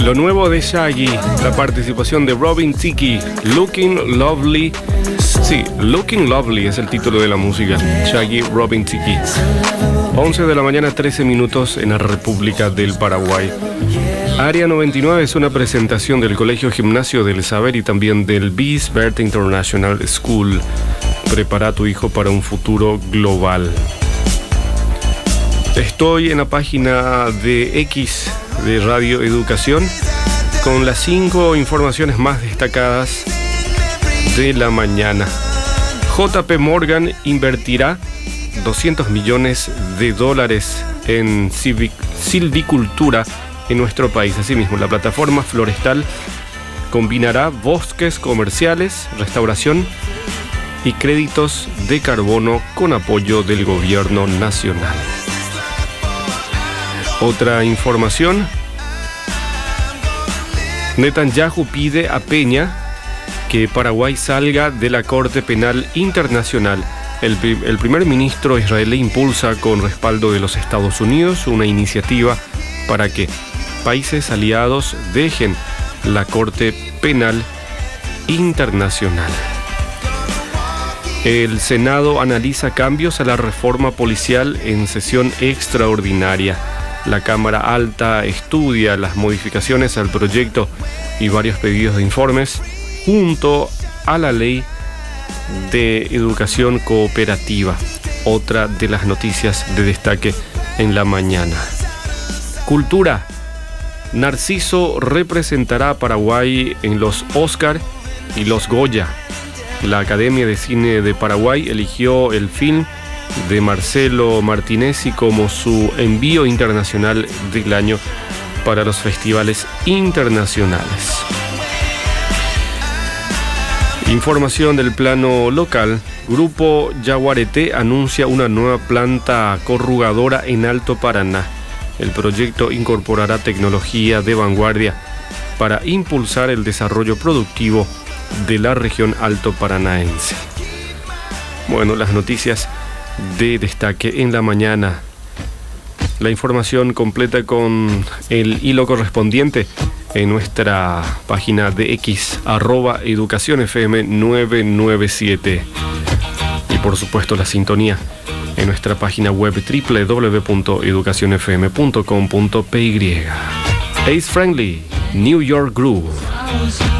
Lo nuevo de Shaggy, la participación de Robin Thicke, Looking Lovely. Sí, Looking Lovely es el título de la música. Shaggy, Robin Thicke. 11 de la mañana, 13 minutos en la República del Paraguay. Área 99 es una presentación del Colegio Gimnasio del Saber y también del Bees Bert International School. Prepara a tu hijo para un futuro global. Estoy en la página de X de Radio Educación con las 5 informaciones más destacadas de la mañana. JP Morgan invertirá $200 millones en silvicultura en nuestro país. Asimismo, la plataforma forestal combinará bosques comerciales, restauración y créditos de carbono con apoyo del gobierno nacional. Otra información: Netanyahu pide a Peña que Paraguay salga de la Corte Penal Internacional. El primer ministro israelí impulsa con respaldo de los Estados Unidos una iniciativa para que países aliados dejen la Corte Penal Internacional. El Senado analiza cambios a la reforma policial en sesión extraordinaria. La Cámara Alta estudia las modificaciones al proyecto y varios pedidos de informes junto a la ley de educación cooperativa. Otra de las noticias de destaque en la mañana. Cultura. Narciso representará a Paraguay en los Oscar y los Goya. La Academia de Cine de Paraguay eligió el film de Marcelo Martinezzi como su envío internacional del año para los festivales internacionales. Información del plano local. Grupo Yaguareté anuncia una nueva planta corrugadora en Alto Paraná. El proyecto incorporará tecnología de vanguardia para impulsar el desarrollo productivo de la región alto paranaense. Bueno, las noticias de destaque en la mañana. La información completa con el hilo correspondiente en nuestra página de X, @educacionfm 997. Y por supuesto la sintonía en nuestra página web www.educacionfm.com.py. Ace Friendly, New York Groove.